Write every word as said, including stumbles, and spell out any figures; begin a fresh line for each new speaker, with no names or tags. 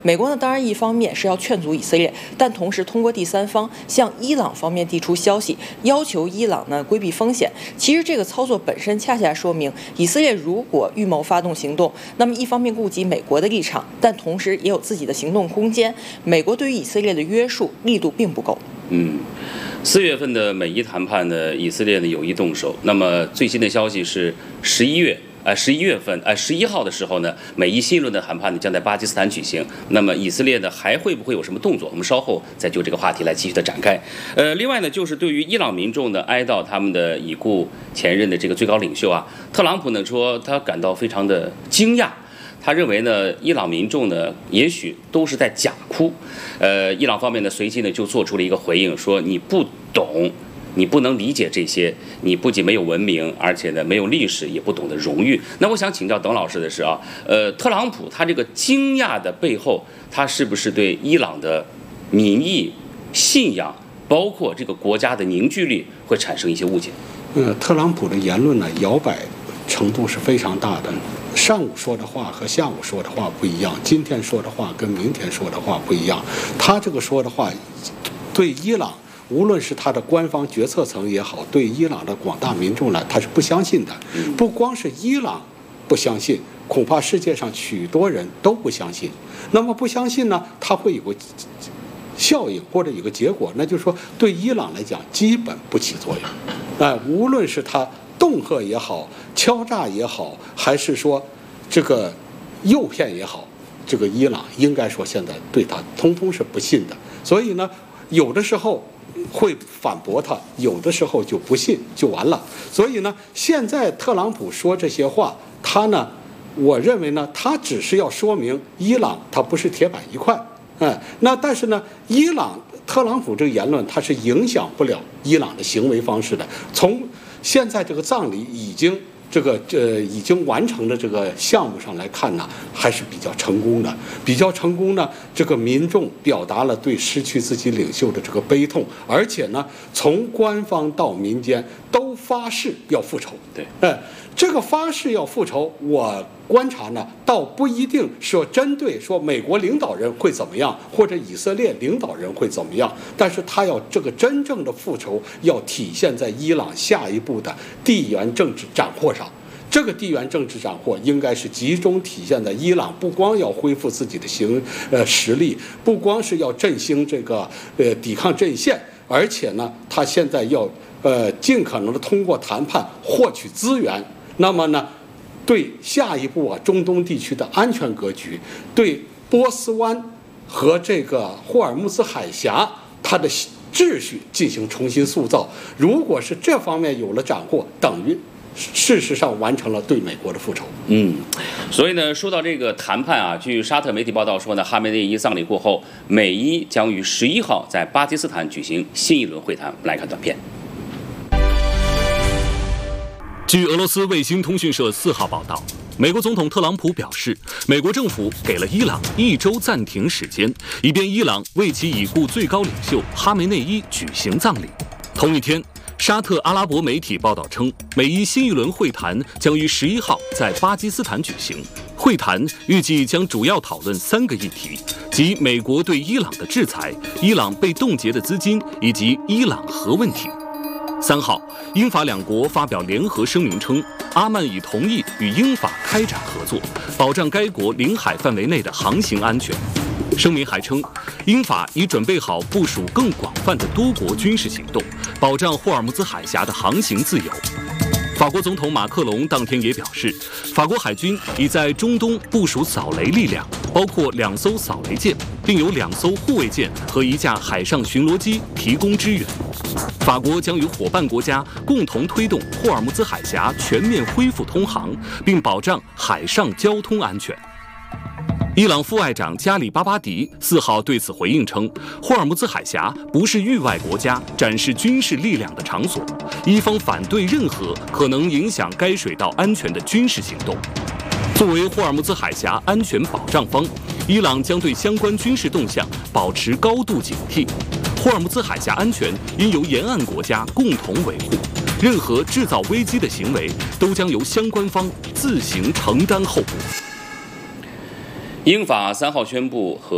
美国呢，当然一方面是要劝阻以色列，但同时通过第三方向伊朗方面递出消息，要求伊朗呢规避风险。其实这个操作本身恰恰说明，以色列如果预谋发动行动，那么一方面顾及美国的立场，但同时也有自己的行动空间。美国对于以色列的约束力度并不够。
嗯。四月份的美伊谈判呢，以色列呢有意动手。那么最新的消息是十一月。呃，十一月份，呃，十一号的时候呢，美伊新一轮的谈判呢将在巴基斯坦举行。那么以色列呢还会不会有什么动作？我们稍后再就这个话题来继续的展开。呃，另外呢，就是对于伊朗民众呢哀悼他们的已故前任的这个最高领袖啊，特朗普呢说他感到非常的惊讶。他认为呢，伊朗民众呢，也许都是在假哭。呃，伊朗方面呢，随即呢就做出了一个回应，说你不懂。你不能理解这些，你不仅没有文明，而且呢没有历史，也不懂得荣誉。那我想请教董老师的是啊，呃，特朗普他这个惊讶的背后，他是不是对伊朗的民意、信仰，包括这个国家的凝聚力，会产生一些误解？
呃，特朗普的言论呢，摇摆程度是非常大的。上午说的话和下午说的话不一样，今天说的话跟明天说的话不一样。他这个说的话，对伊朗。无论是他的官方决策层也好，对伊朗的广大民众呢，他是不相信的。不光是伊朗不相信，恐怕世界上许多人都不相信。那么不相信呢，它会有个效应或者有个结果，那就是说对伊朗来讲基本不起作用。哎、呃，无论是他恫吓也好，敲诈也好，还是说这个诱骗也好，这个伊朗应该说现在对他通通是不信的。所以呢，有的时候会反驳他，有的时候就不信就完了。所以呢，现在特朗普说这些话，他呢，我认为呢，他只是要说明伊朗他不是铁板一块，哎，那但是呢，伊朗特朗普这个言论他是影响不了伊朗的行为方式的。从现在这个葬礼已经这个呃已经完成的这个项目上来看呢，还是比较成功的。比较成功呢，这个民众表达了对失去自己领袖的这个悲痛，而且呢，从官方到民间都发誓要复仇。
对，
哎，这个发誓要复仇，我观察呢，倒不一定说针对说美国领导人会怎么样，或者以色列领导人会怎么样，但是他要这个真正的复仇要体现在伊朗下一步的地缘政治斩获上。这个地缘政治斩获应该是集中体现在伊朗不光要恢复自己的行呃实力，不光是要振兴这个呃抵抗阵线，而且呢，他现在要呃尽可能的通过谈判获取资源。那么呢，对下一步啊中东地区的安全格局，对波斯湾和这个霍尔木兹海峡它的秩序进行重新塑造。如果是这方面有了斩获，等于事实上完成了对美国的复仇。
嗯，所以呢，说到这个谈判啊，据沙特媒体报道说呢，哈梅内伊葬礼过后，美伊将于十一号在巴基斯坦举行新一轮会谈。我们来看短片。
据俄罗斯卫星通讯社四号报道，美国总统特朗普表示，美国政府给了伊朗一周暂停时间，以便伊朗为其已故最高领袖哈梅内伊举行葬礼。同一天，沙特阿拉伯媒体报道称，美伊新一轮会谈将于十一号在巴基斯坦举行。会谈预计将主要讨论三个议题，即美国对伊朗的制裁、伊朗被冻结的资金以及伊朗核问题。三号，英法两国发表联合声明称，阿曼已同意与英法开展合作，保障该国领海范围内的航行安全。声明还称，英法已准备好部署更广泛的多国军事行动，保障霍尔木兹海峡的航行自由。法国总统马克龙当天也表示，法国海军已在中东部署扫雷力量，包括两艘扫雷舰，并有两艘护卫舰和一架海上巡逻机提供支援。法国将与伙伴国家共同推动霍尔木兹海峡全面恢复通航，并保障海上交通安全。伊朗副外长加里巴巴迪四号对此回应称，霍尔木兹海峡不是域外国家展示军事力量的场所，伊方反对任何可能影响该水道安全的军事行动。作为霍尔木兹海峡安全保障方，伊朗将对相关军事动向保持高度警惕。霍尔木兹海峡安全应由沿岸国家共同维护，任何制造危机的行为都将由相关方自行承担后果。
英法三号宣布和